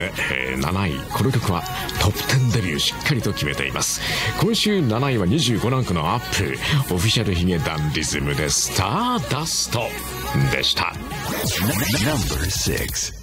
7位、この曲はトップ10デビューしっかりと決めています。今週7位は25ランクのアップ、オフィシャルヒゲダンディズムでスターダストでした。 Number 6